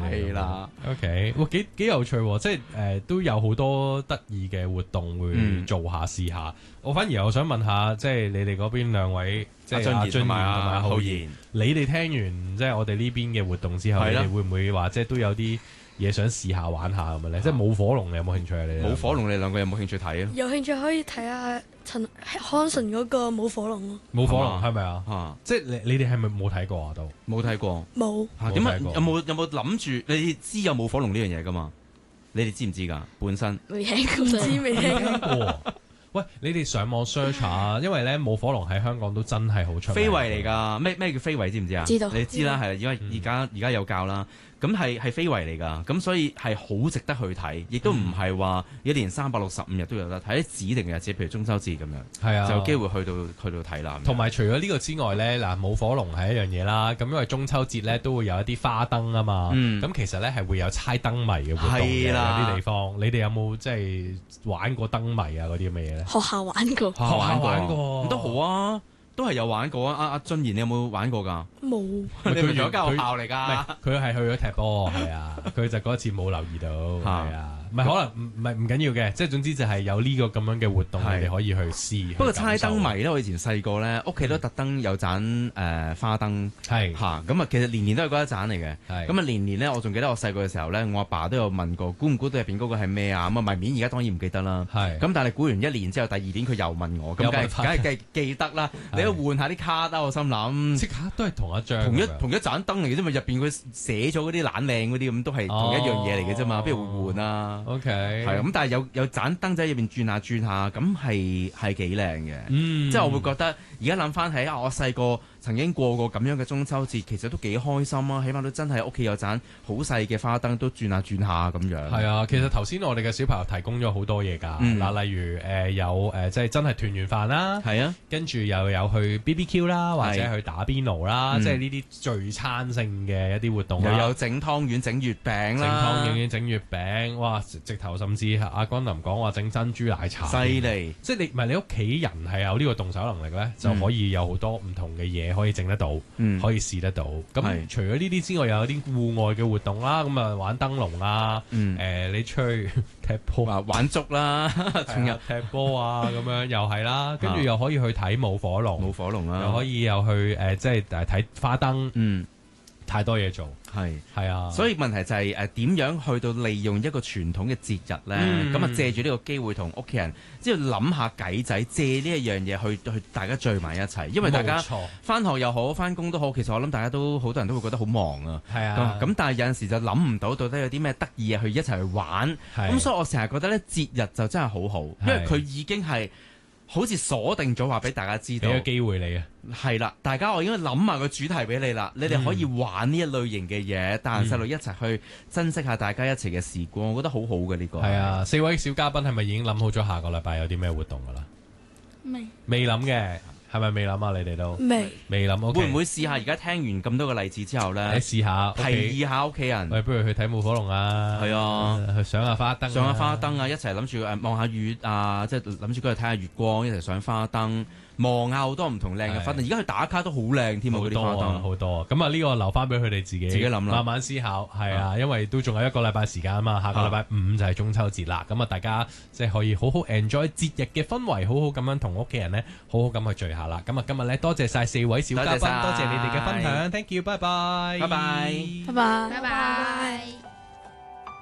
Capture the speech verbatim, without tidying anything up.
係啦。 OK， 哇，幾幾有趣喎！即係誒、呃、都有好多得意嘅活動會做下、嗯、試下。我反而我想問下，即係你哋嗰邊兩位，即係阿俊賢同埋浩然，你哋聽完即係我哋呢邊嘅活動之後，你哋會唔會話即係都有啲嘢想試下玩下咁樣咧？即係舞火龍，你有冇興趣啊？你舞火龍，你兩個有冇興趣睇啊？ 有興趣可以睇下陳康臣嗰個舞火龍咯。 舞火龍係咪啊？啊即係你你哋係咪冇睇過啊？都冇睇過。 冇。 點解有冇有冇諗住？你知有舞火龍呢樣嘢噶嘛？你哋知唔知㗎？本身未聽過，唔知未聽過。 喂，你哋上網 search 下，因為咧舞火龍喺香港都真係好出名。 非遺嚟㗎，咩咩叫非遺知唔知啊？ 知道。 你知啦，係因為而家而家有教啦。咁係係非遺嚟㗎，咁所以係好值得去睇，亦都唔係話一年三百六十五日都有得睇，指定嘅日子，譬如中秋節咁樣， 係啊， 就有機會去到去到睇啦。 同埋除咗呢個之外咧，嗱舞火龍係一樣嘢啦，咁因為中秋節咧都會有一啲花燈啊嘛，咁、嗯、其實咧係會有猜燈謎嘅活動嘅，有啲地方，你哋有冇即係玩過燈謎啊嗰啲咁嘅嘢咧？ 學校玩過， 學校玩過， 咁都好啊。都係有玩過啊！阿阿俊賢，你有冇玩過㗎？ 冇。 你係咗間學校嚟㗎？ 佢係去咗踢波，係啊！佢就嗰次冇留意到，係啊。唔係可能唔唔係唔緊要嘅，即係總之就係有呢個咁樣嘅活動，你哋可以去試。不過猜燈謎咧，我以前細個咧，屋企都特登有盞誒花燈，係嚇咁啊！其實年年都係嗰一盞嚟嘅，咁啊年年咧，我仲記得我細個嘅時候咧，我阿爸都有問過，估唔估到入邊嗰個係咩啊？咁啊謎面而家當然唔記得啦，係咁但係估完一年之後，第二年佢又問我，咁梗係梗係記記得啦。你要換下啲卡啦，我心諗即刻都係同一張， 同一同一盞燈嚟嘅啫嘛，入邊佢寫咗嗰啲懶靚嗰啲咁，都係同一樣嘢嚟嘅啫嘛，邊度會換啊？OK， 係咁，但係有有盞燈仔入邊轉下轉下，咁係係幾靚嘅，嗯、即係我會覺得而家諗翻起啊，我細個曾經過過咁樣嘅中秋節，其實都幾開心啊！起碼都真係屋企有盞好細嘅花燈，都轉下轉下咁樣。係啊，其實頭先我哋嘅小朋友提供咗好多嘢㗎，嗱、嗯，例如誒、呃、有誒、呃、即係真係團圓飯啦，係啊，跟住又有去 B B Q 啦，或者去打邊爐啦，嗯、即係呢啲聚餐性嘅一啲活動啦。 又有整湯圓、整月餅啦， 整湯圓、整月餅，哇！直頭甚至阿君琳講話整珍珠奶茶， 犀利！ 即係你唔係你屋企人係有呢個動手能力咧，嗯、就可以有好多唔同嘅嘢可以整得到，嗯、可以試得到。咁除咗呢啲之外，又有啲戶外嘅活動啦，咁啊玩燈籠啊，誒、嗯呃、你出去踢波啊，玩足啦， 仲有踢波啊，咁樣又係啦，跟住又可以去睇舞火龍， 舞火龍啦， 又可以又去誒、呃、即係誒睇花燈，嗯，太多嘢做。係係啊， 所以問題就係誒點樣去到利用一個傳統嘅節日咧？咁啊、嗯、借住呢個機會同屋企人即係諗下計仔，借呢一樣嘢去去大家聚埋一齊。因為大家返學又好，返工都好，其實我諗大家都好多人都會覺得好忙啊。係啊，咁但係有陣時就諗唔到到底有啲咩得意嘢去一齊去玩。咁是所以我成日覺得咧節日就真係好好，因為佢已經係好似鎖定咗話俾大家知道， 俾個機會你啊！ 係啦，大家我應該諗埋個主題俾你啦，你哋可以玩呢一類型嘅嘢，帶人細路一齊去珍惜下大家一齊嘅時光，我覺得好好嘅呢個。係啊，四位小嘉賓係咪已經諗好咗下個禮拜有啲咩活動㗎啦？ 未未諗嘅。係咪未諗啊？你哋都未未諗？Okay、 會唔會試下而家聽完咁多個例子之後咧？ 你試下提議下屋企人。 喂，不如去睇舞火龍啊！係啊，去上下花燈、啊， 上下花燈啊！一齊諗住誒望下月啊，即係諗住嗰日睇下月光，一齊上花燈。望下好多唔同靚嘅花燈，而家去打卡都好靚添啊！嗰啲花燈好多，咁啊呢個留翻俾佢哋自己自己諗啦， 慢慢思考。係啊，因為都仲有一個禮拜時間啊嘛，下個禮拜五就係中秋節啦。咁啊，大家即係可以好好 enjoy 節日嘅氛圍，好好咁樣同屋企人咧，好好咁去聚下啦。咁啊，今日咧多謝晒四位小嘉賓，多謝你哋嘅分享，thank you，拜拜， 拜拜， 拜拜，拜拜。